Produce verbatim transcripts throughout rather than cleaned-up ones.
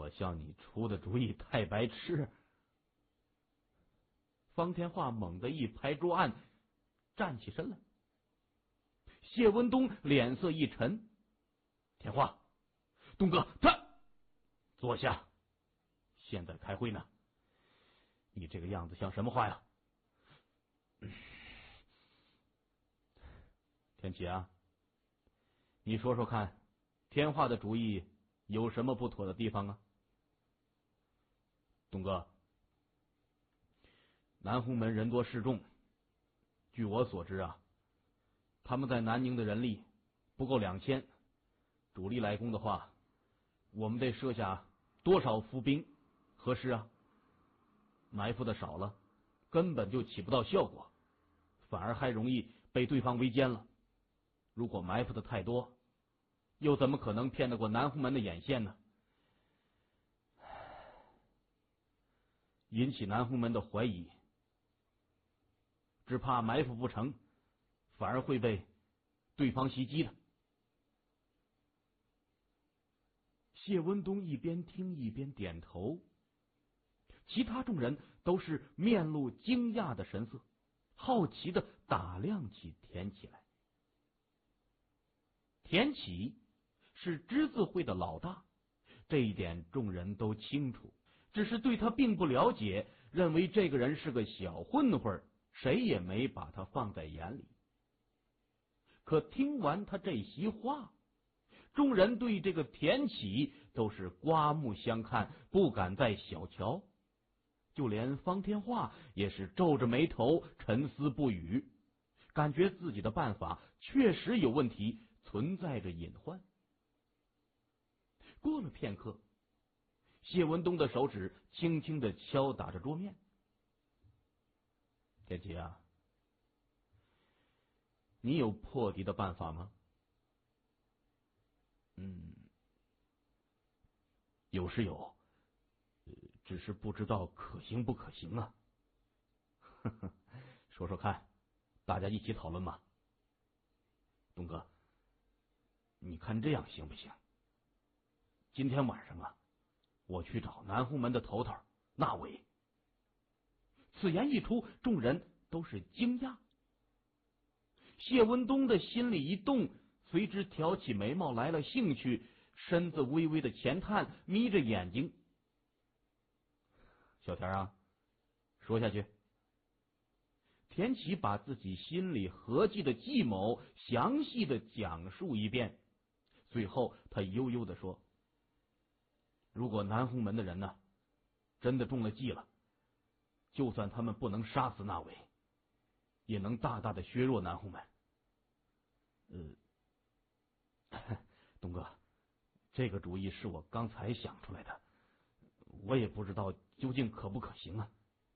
我向你出的主意太白痴。方天画猛地一拍桌案，站起身来。谢文东脸色一沉：“天画，东哥，他坐下，现在开会呢。你这个样子像什么话呀？”天启啊，你说说看，天画的主意有什么不妥的地方啊？东哥，南红门人多势众，据我所知啊，他们在南宁的人力不够两千，主力来攻的话，我们得设下多少伏兵合适啊？埋伏的少了，根本就起不到效果，反而还容易被对方围歼了。如果埋伏的太多，又怎么可能骗得过南红门的眼线呢？引起南红门的怀疑，只怕埋伏不成，反而会被对方袭击的。谢文东一边听一边点头，其他众人都是面露惊讶的神色，好奇的打量起田启来。田启是知字会的老大，这一点众人都清楚，只是对他并不了解，认为这个人是个小混混，谁也没把他放在眼里。可听完他这席话，众人对这个田启都是刮目相看，不敢再小瞧。就连方天画也是皱着眉头沉思不语，感觉自己的办法确实有问题，存在着隐患。过了片刻，谢文东的手指轻轻的敲打着桌面。田启啊，你有破敌的办法吗？嗯，有是有，只是不知道可行不可行啊。呵呵，说说看，大家一起讨论吧。东哥，你看这样行不行？今天晚上啊，我去找南红门的头头那伟。此言一出，众人都是惊讶。谢文东的心里一动，随之挑起眉毛来了兴趣，身子微微的前探，眯着眼睛。小田啊，说下去。田启把自己心里合计的计谋详细的讲述一遍，最后他悠悠的说：如果南红门的人呢，真的中了计了，就算他们不能杀死那伟，也能大大的削弱南红门。呃，东哥，这个主意是我刚才想出来的，我也不知道究竟可不可行啊。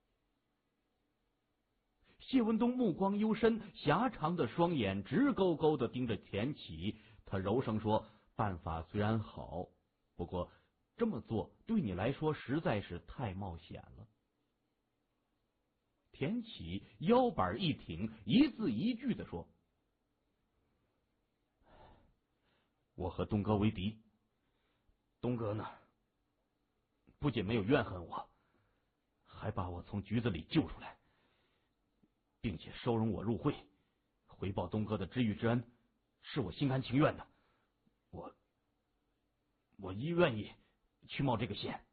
谢文东目光幽深，狭长的双眼直勾勾的盯着田启，他柔声说：办法虽然好，不过这么做对你来说实在是太冒险了。田启腰板一挺，一字一句的说：我和东哥为敌，东哥呢，不仅没有怨恨我，还把我从局子里救出来，并且收容我入会，回报东哥的知遇之恩，是我心甘情愿的。我我一愿意去冒这个险。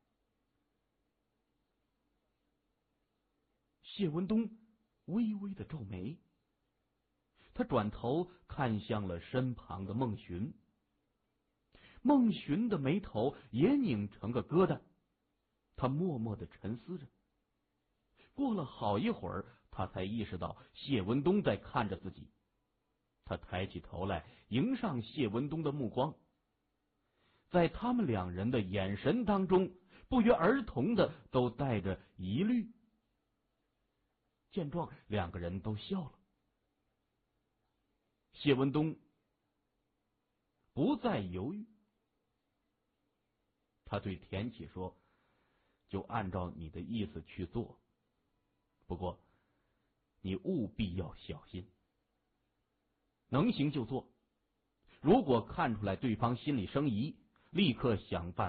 谢文东微微的皱眉，他转头看向了身旁的孟寻。孟寻的眉头也拧成个疙瘩，他默默的沉思着。过了好一会儿，他才意识到谢文东在看着自己。他抬起头来，迎上谢文东的目光，在他们两人的眼神当中，不约而同的都带着疑虑。见状，两个人都笑了。谢文东不再犹豫，他对田启说：就按照你的意思去做，不过你务必要小心，能行就做，如果看出来对方心里生疑，立刻想办法